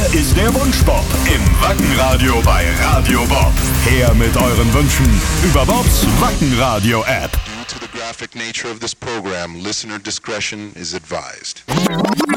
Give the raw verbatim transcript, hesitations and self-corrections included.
ist der Wunschbob im Wackenradio bei Radio Bob. Her mit euren Wünschen über Bobs Wackenradio-App. Due to the graphic nature of this program, listener discretion is advised.